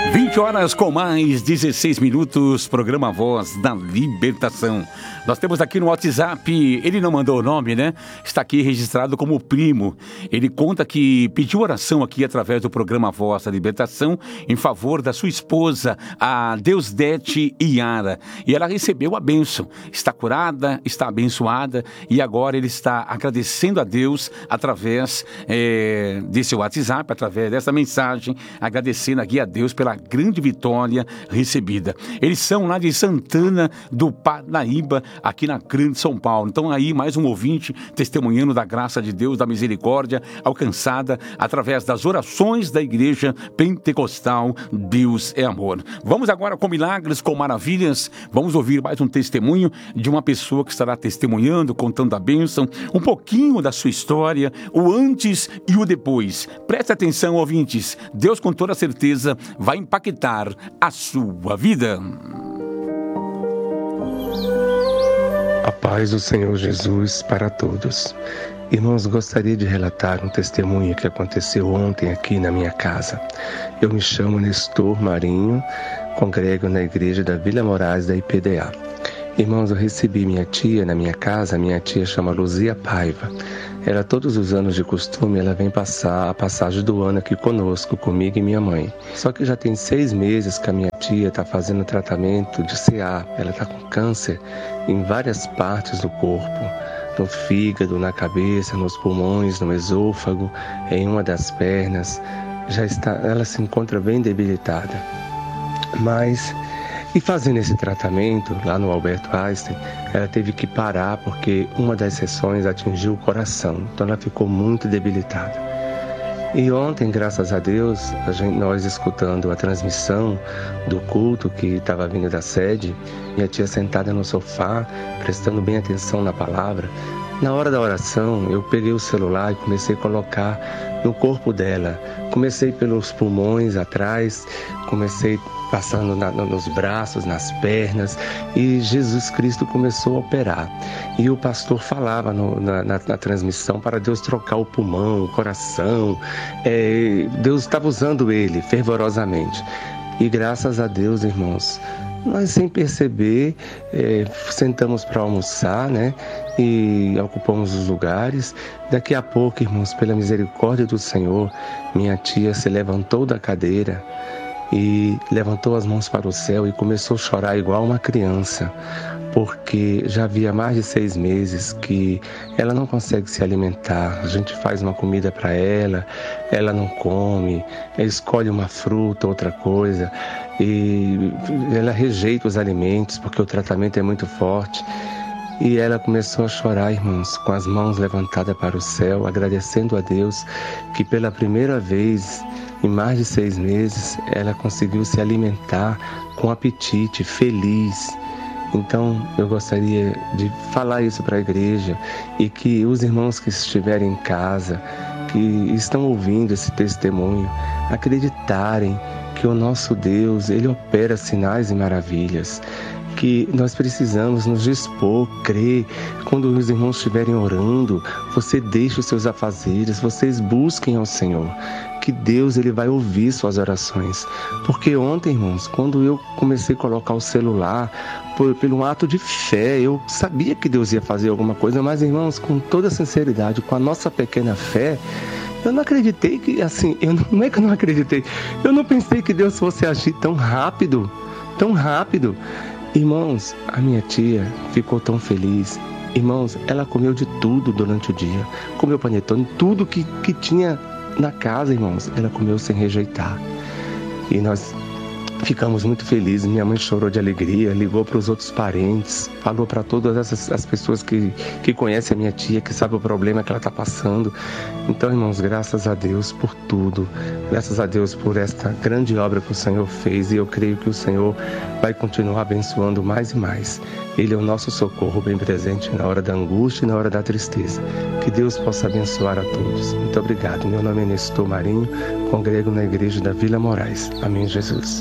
20 horas com mais 16 minutos, programa Voz da Libertação. Nós temos aqui no WhatsApp, ele não mandou o nome, né? Está aqui registrado como primo. Ele conta que pediu oração aqui através do programa Voz da Libertação em favor da sua esposa, a Deusdete Iara. E ela recebeu a bênção. Está curada, está abençoada e agora ele está agradecendo a Deus através desse WhatsApp, através dessa mensagem, agradecendo aqui a Deus pela grande vitória recebida. Eles são lá de Santana do Parnaíba, aqui na Grande São Paulo. Então aí mais um ouvinte testemunhando da graça de Deus, da misericórdia alcançada através das orações da Igreja Pentecostal Deus é Amor. Vamos agora com milagres, com maravilhas. Vamos ouvir mais um testemunho de uma pessoa que estará testemunhando, contando a bênção, um pouquinho da sua história, o antes e o depois. Preste atenção, ouvintes. Deus com toda certeza vai impactar a sua vida. A paz do Senhor Jesus para todos. Irmãos, gostaria de relatar um testemunho que aconteceu ontem aqui na minha casa. Eu me chamo Nestor Marinho, congrego na igreja da Vila Moraes da IPDA. Irmãos, eu recebi minha tia na minha casa. Minha tia chama Luzia Paiva. Ela, todos os anos de costume, ela vem passar a passagem do ano aqui conosco, comigo e minha mãe. Só que já tem 6 meses que a minha tia está fazendo tratamento de CA. Ela está com câncer em várias partes do corpo. No fígado, na cabeça, nos pulmões, no esôfago, em uma das pernas. Ela se encontra bem debilitada. E fazendo esse tratamento lá no Alberto Einstein, ela teve que parar porque uma das sessões atingiu o coração. Então ela ficou muito debilitada. E ontem, graças a Deus, nós escutando a transmissão do culto que estava vindo da sede, minha tia sentada no sofá, prestando bem atenção na palavra. Na hora da oração, eu peguei o celular e comecei a colocar no corpo dela. Comecei pelos pulmões atrás, comecei passando nos braços, nas pernas, e Jesus Cristo começou a operar. E o pastor falava na transmissão para Deus trocar o pulmão, o coração. Deus estava usando ele fervorosamente. E graças a Deus, irmãos, nós sem perceber sentamos para almoçar, né? E ocupamos os lugares. Daqui a pouco, irmãos, pela misericórdia do Senhor, minha tia se levantou da cadeira e levantou as mãos para o céu e começou a chorar igual uma criança, porque já havia mais de 6 meses que ela não consegue se alimentar. A gente faz uma comida para ela, ela não come, ela escolhe uma fruta, outra coisa, e ela rejeita os alimentos porque o tratamento é muito forte. E ela começou a chorar, irmãos, com as mãos levantadas para o céu, agradecendo a Deus que pela primeira vez em mais de 6 meses, ela conseguiu se alimentar com apetite, feliz. Então, eu gostaria de falar isso para a igreja e que os irmãos que estiverem em casa, que estão ouvindo esse testemunho, acreditarem que o nosso Deus, Ele opera sinais e maravilhas. Que nós precisamos nos dispor, crer. Quando os irmãos estiverem orando, você deixe os seus afazeres, vocês busquem ao Senhor. Que Deus, Ele vai ouvir suas orações. Porque ontem, irmãos, quando eu comecei a colocar o celular, pelo ato de fé, eu sabia que Deus ia fazer alguma coisa, mas, irmãos, com toda sinceridade, com a nossa pequena fé, eu não acreditei que, assim, não é que eu não acreditei, eu não pensei que Deus fosse agir tão rápido, tão rápido. Irmãos, a minha tia ficou tão feliz. Irmãos, ela comeu de tudo durante o dia. Comeu panetone, tudo que tinha na casa, irmãos, ela comeu sem rejeitar. E nós ficamos muito felizes. Minha mãe chorou de alegria, ligou para os outros parentes, falou para todas as pessoas que conhecem a minha tia, que sabem o problema que ela está passando. Então, irmãos, graças a Deus por tudo. Graças a Deus por esta grande obra que o Senhor fez. E eu creio que o Senhor vai continuar abençoando mais e mais. Ele é o nosso socorro bem presente na hora da angústia e na hora da tristeza. Que Deus possa abençoar a todos. Muito obrigado. Meu nome é Nestor Marinho, congrego na igreja da Vila Moraes. Amém, Jesus.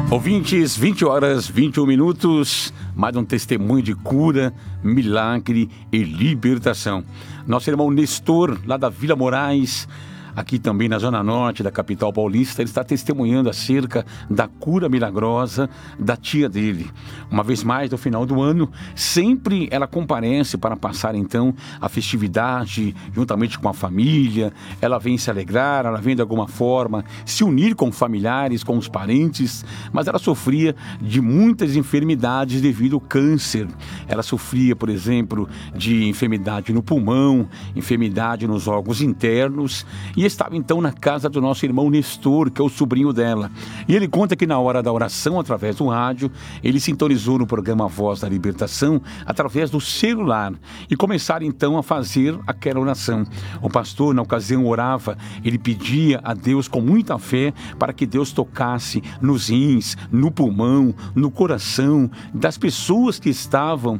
Ouvintes, 20 horas, 21 minutos, mais um testemunho de cura, milagre e libertação. Nosso irmão Nestor, lá da Vila Moraes, aqui também na Zona Norte da capital paulista, ele está testemunhando acerca da cura milagrosa da tia dele. Uma vez mais, no final do ano, sempre ela comparece para passar então a festividade juntamente com a família. Ela vem se alegrar, ela vem de alguma forma se unir com familiares, com os parentes, mas ela sofria de muitas enfermidades devido ao câncer. Ela sofria, por exemplo, de enfermidade no pulmão, enfermidade nos órgãos internos, e estava então na casa do nosso irmão Nestor, que é o sobrinho dela. E ele conta que na hora da oração, através do rádio, ele sintonizou no programa Voz da Libertação, através do celular, e começaram então a fazer aquela oração. O pastor, na ocasião, orava, ele pedia a Deus com muita fé para que Deus tocasse nos rins, no pulmão, no coração das pessoas que estavam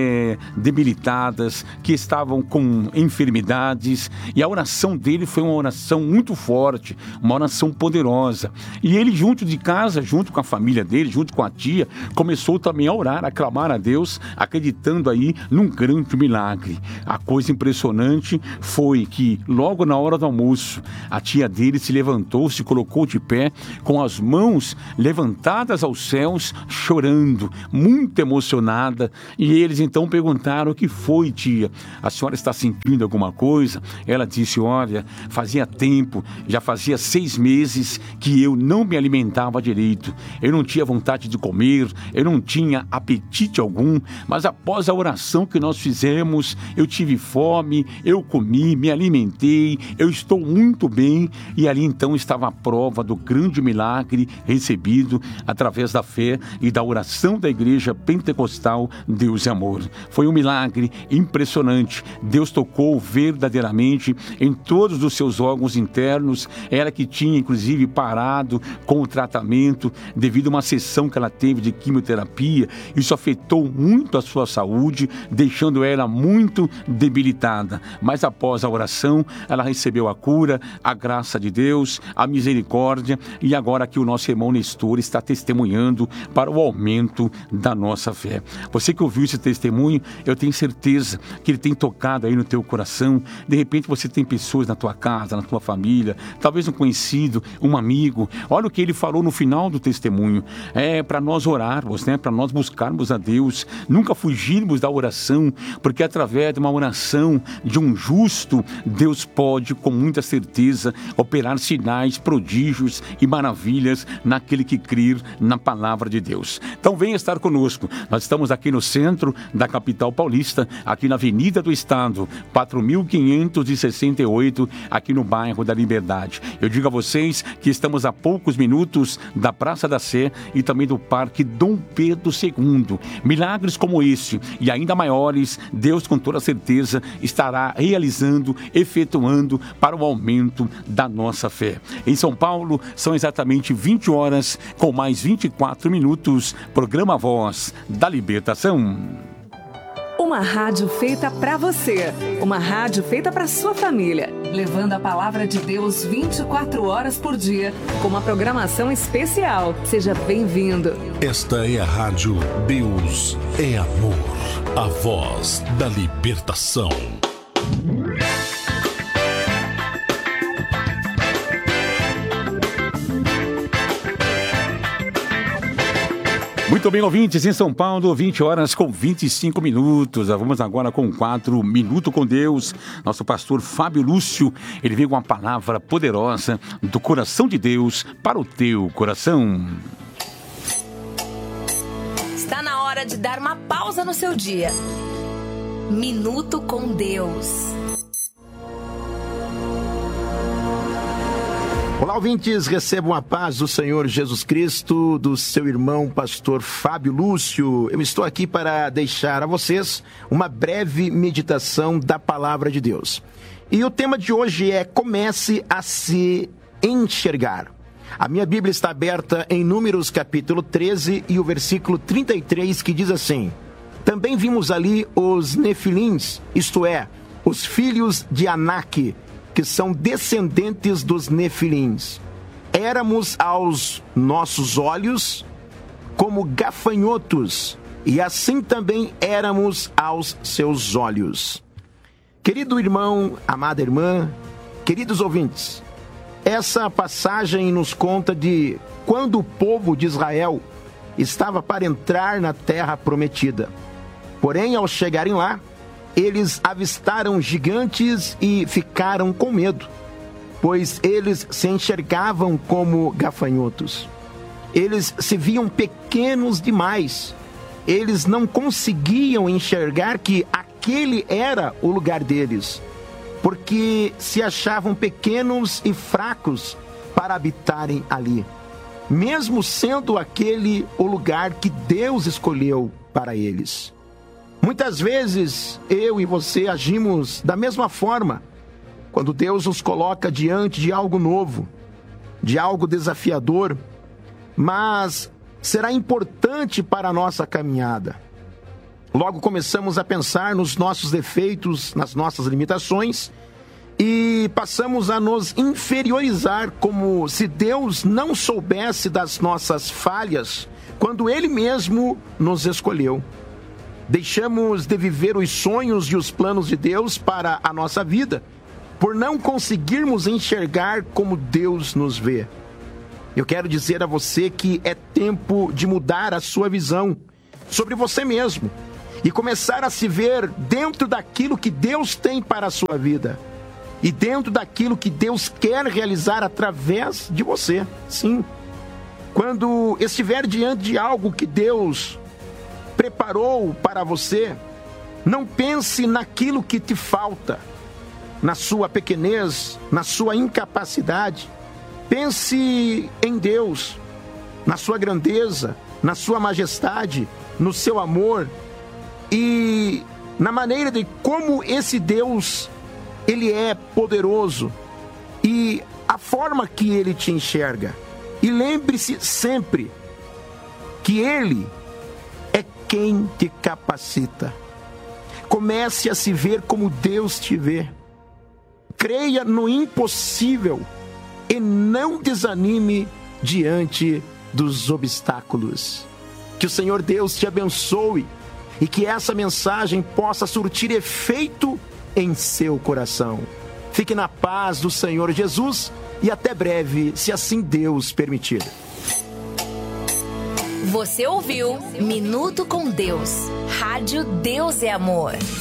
debilitadas, que estavam com enfermidades, e a oração dele foi uma oração muito forte, uma oração poderosa. E ele, junto de casa, junto com a família dele, junto com a tia, começou também a orar, a clamar a Deus, acreditando aí num grande milagre. A coisa impressionante foi que logo na hora do almoço, a tia dele se levantou, se colocou de pé, com as mãos levantadas aos céus, chorando, muito emocionada. E eles então perguntaram: o que foi, tia? A senhora está sentindo alguma coisa? Ela disse: olha, fazia tempo, já fazia 6 meses que eu não me alimentava direito. Eu não tinha vontade de comer, eu não tinha apetite algum, mas após a oração que nós fizemos, eu tive fome, eu comi, me alimentei, eu estou muito bem. E ali então estava a prova do grande milagre recebido através da fé e da oração da igreja pentecostal Deus é Amor. Foi um milagre impressionante. Deus tocou verdadeiramente em todos os seus órgãos internos. Ela que tinha inclusive parado com o tratamento devido a uma sessão que ela teve de quimioterapia, isso afetou muito a sua saúde, deixando ela muito debilitada. Mas após a oração, ela recebeu a cura, a graça de Deus, a misericórdia, e agora aqui o nosso irmão Nestor está testemunhando para o aumento da nossa fé. Você que ouviu esse testemunho, eu tenho certeza que ele tem tocado aí no teu coração. De repente você tem pessoas na tua casa, na tua família, talvez um conhecido, um amigo. Olha o que ele falou no final do testemunho. É para nós orarmos, né? Para nós buscarmos a Deus, nunca fugirmos da oração, porque através de uma oração de um justo, Deus pode com muita certeza operar sinais, prodígios e maravilhas naquele que crer na palavra de Deus. Então venha estar conosco. Nós estamos aqui no centro da capital paulista, aqui na Avenida do Estado, 4.568, aqui no bairro da Liberdade. Eu digo a vocês que estamos a poucos minutos da Praça da Sé e também do Parque Dom Pedro II. Milagres como este e ainda maiores, Deus com toda certeza estará realizando, efetuando para o aumento da nossa fé. Em São Paulo, são exatamente 20 horas com mais 24 minutos. Programa Voz da Libertação. Uma rádio feita para você, uma rádio feita para sua família, levando a palavra de Deus 24 horas por dia, com uma programação especial. Seja bem-vindo. Esta é a rádio Deus é Amor, a voz da libertação. Muito bem, ouvintes, em São Paulo, 20 horas com 25 minutos. Vamos agora com 4 Minutos com Deus. Nosso pastor Fábio Lúcio, ele vem com uma palavra poderosa do coração de Deus para o teu coração. Está na hora de dar uma pausa no seu dia. Minuto com Deus. Olá, ouvintes, recebam a paz do Senhor Jesus Cristo, do seu irmão pastor Fábio Lúcio. Eu estou aqui para deixar a vocês uma breve meditação da palavra de Deus. E o tema de hoje é: comece a se enxergar. A minha Bíblia está aberta em Números capítulo 13 e o versículo 33, que diz assim: também vimos ali os Nefilins, isto é, os filhos de Anak, que são descendentes dos Nefilins. Éramos aos nossos olhos como gafanhotos, e assim também éramos aos seus olhos. Querido irmão, amada irmã, queridos ouvintes, essa passagem nos conta de quando o povo de Israel estava para entrar na terra prometida. Porém, ao chegarem lá, eles avistaram gigantes e ficaram com medo, pois eles se enxergavam como gafanhotos. Eles se viam pequenos demais. Eles não conseguiam enxergar que aquele era o lugar deles, porque se achavam pequenos e fracos para habitarem ali, mesmo sendo aquele o lugar que Deus escolheu para eles. Muitas vezes eu e você agimos da mesma forma quando Deus nos coloca diante de algo novo, de algo desafiador, mas será importante para a nossa caminhada. Logo começamos a pensar nos nossos defeitos, nas nossas limitações, e passamos a nos inferiorizar, como se Deus não soubesse das nossas falhas, quando Ele mesmo nos escolheu. Deixamos de viver os sonhos e os planos de Deus para a nossa vida, por não conseguirmos enxergar como Deus nos vê. Eu quero dizer a você que é tempo de mudar a sua visão sobre você mesmo e começar a se ver dentro daquilo que Deus tem para a sua vida e dentro daquilo que Deus quer realizar através de você. Sim, quando estiver diante de algo que Deus preparou para você, não pense naquilo que te falta, na sua pequenez, na sua incapacidade. Pense em Deus, na sua grandeza, na sua majestade, no seu amor e na maneira de como esse Deus, Ele é poderoso e a forma que Ele te enxerga. E lembre-se sempre que Ele é quem te capacita. Comece a se ver como Deus te vê. Creia no impossível e não desanime diante dos obstáculos. Que o Senhor Deus te abençoe e que essa mensagem possa surtir efeito em seu coração. Fique na paz do Senhor Jesus e até breve, se assim Deus permitir. Você ouviu Minuto com Deus. Rádio Deus é Amor.